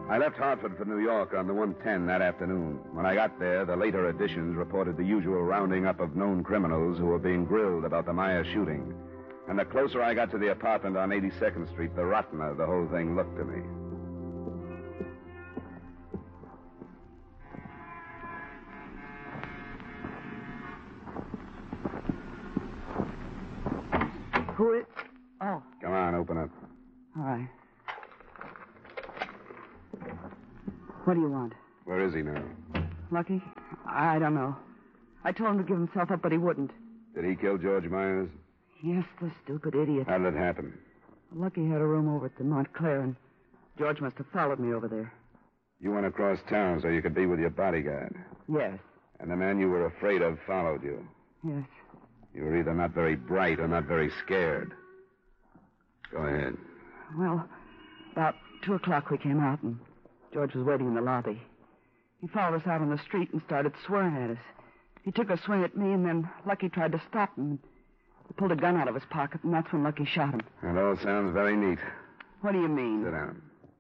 I left Hartford for New York on the 110 that afternoon. When I got there, the later editions reported the usual rounding up of known criminals who were being grilled about the Myers shooting. And the closer I got to the apartment on 82nd Street, the rottener the whole thing looked to me. Who is... Oh. Come on, open up. All right. What do you want? Where is he now? Lucky? I don't know. I told him to give himself up, but he wouldn't. Did he kill George Myers? Yes, the stupid idiot. How did it happen? Lucky had a room over at the Montclair, and George must have followed me over there. You went across town so you could be with your bodyguard. Yes. And the man you were afraid of followed you. Yes. You were either not very bright or not very scared. Go ahead. Well, about 2 o'clock we came out, and George was waiting in the lobby. He followed us out on the street and started swearing at us. He took a swing at me, and then Lucky tried to stop him. He pulled a gun out of his pocket, and that's when Lucky shot him. It all sounds very neat. What do you mean? Sit down.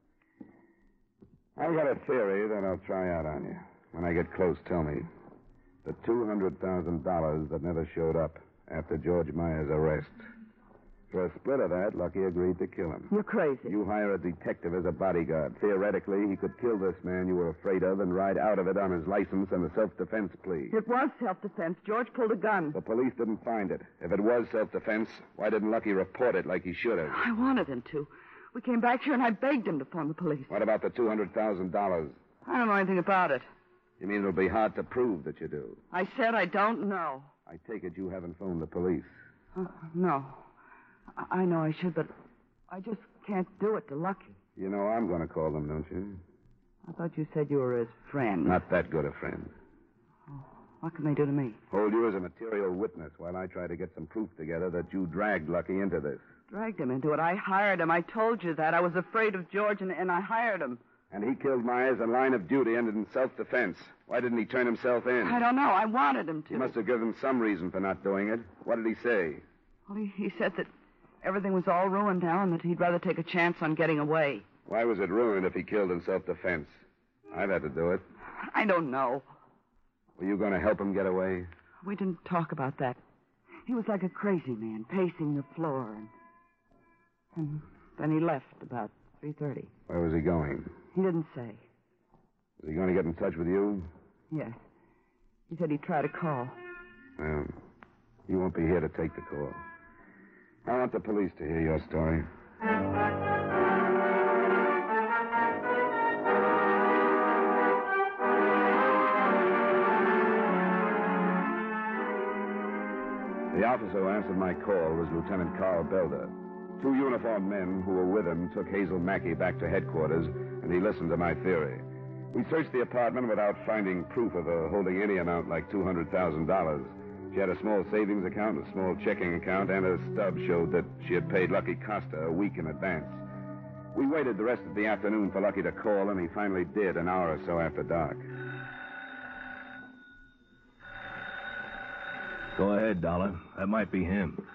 I've got a theory that I'll try out on you. When I get close, tell me. The $200,000 that never showed up after George Myers' arrest. For a split of that, Lucky agreed to kill him. You're crazy. You hire a detective as a bodyguard. Theoretically, he could kill this man you were afraid of and ride out of it on his license and a self-defense plea. It was self-defense. George pulled a gun. The police didn't find it. If it was self-defense, why didn't Lucky report it like he should have? I wanted him to. We came back here, and I begged him to phone the police. What about the $200,000? I don't know anything about it. You mean it'll be hard to prove that you do? I said I don't know. I take it you haven't phoned the police. No. I know I should, but I just can't do it to Lucky. You know I'm going to call them, don't you? I thought you said you were his friend. Not that good a friend. Oh, what can they do to me? Hold you as a material witness while I try to get some proof together that you dragged Lucky into this. Dragged him into it. I hired him. I told you that. I was afraid of George, and I hired him. And he killed Myers in line of duty, ended in self-defense. Why didn't he turn himself in? I don't know. I wanted him to. You must have given him some reason for not doing it. What did he say? Well, he said that everything was all ruined now and that he'd rather take a chance on getting away. Why was it ruined if he killed in self-defense? I'd have to do it. I don't know. Were you going to help him get away? We didn't talk about that. He was like a crazy man, pacing the floor. And then he left about 3:30. Where was he going? He didn't say. Was he going to get in touch with you? Yes. He said he'd try to call. Well, you won't be here to take the call. I want the police to hear your story. The officer who answered my call was Lieutenant Carl Belder. 2 uniformed men who were with him took Hazel Mackey back to headquarters, and he listened to my theory. We searched the apartment without finding proof of her holding any amount like $200,000. She had a small savings account, a small checking account, and a stub showed that she had paid Lucky Costa a week in advance. We waited the rest of the afternoon for Lucky to call, and he finally did an hour or so after dark. Go ahead, Dollar. That might be him.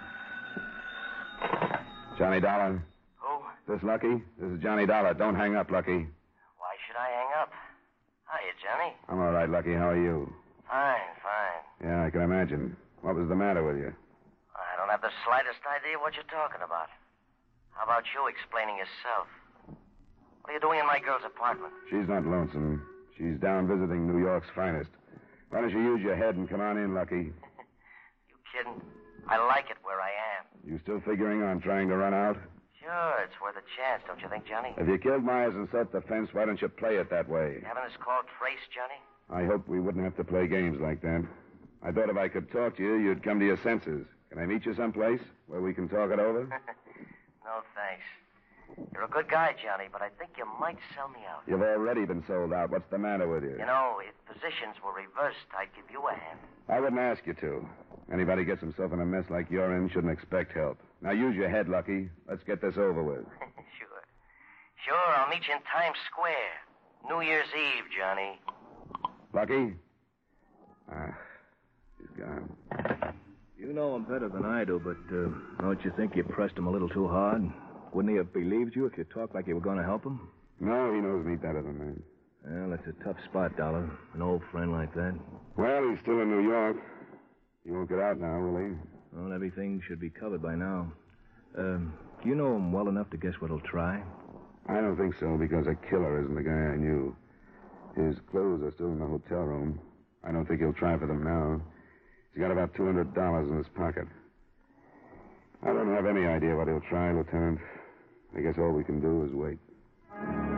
Johnny Dollar? Who? This Lucky? This is Johnny Dollar. Don't hang up, Lucky. Why should I hang up? Hiya, Johnny. I'm all right, Lucky. How are you? Fine. Yeah, I can imagine. What was the matter with you? I don't have the slightest idea what you're talking about. How about you explaining yourself? What are you doing in my girl's apartment? She's not lonesome. She's down visiting New York's finest. Why don't you use your head and come on in, Lucky? You kidding? I like it where I am. You still figuring on trying to run out? Sure, it's worth a chance, don't you think, Johnny? If you killed Myers in self-defense, why don't you play it that way? Having us called trace, Johnny? I hoped we wouldn't have to play games like that. I thought if I could talk to you, you'd come to your senses. Can I meet you someplace where we can talk it over? No, thanks. You're a good guy, Johnny, but I think you might sell me out. You've already been sold out. What's the matter with you? You know, if positions were reversed, I'd give you a hand. I wouldn't ask you to. Anybody gets himself in a mess like you're in shouldn't expect help. Now use your head, Lucky. Let's get this over with. Sure, I'll meet you in Times Square. New Year's Eve, Johnny. Lucky? He's gone. You know him better than I do, but don't you think you pressed him a little too hard? Wouldn't he have believed you if you talked like you were going to help him? No, he knows me better than that. Well, it's a tough spot, Dollar. An old friend like that. Well, he's still in New York. He won't get out now, will he? Well, everything should be covered by now. Do you know him well enough to guess what he'll try? I don't think so, because a killer isn't the guy I knew. His clothes are still in the hotel room. I don't think he'll try for them now. He's got about $200 in his pocket. I don't have any idea what he'll try, Lieutenant. I guess all we can do is wait.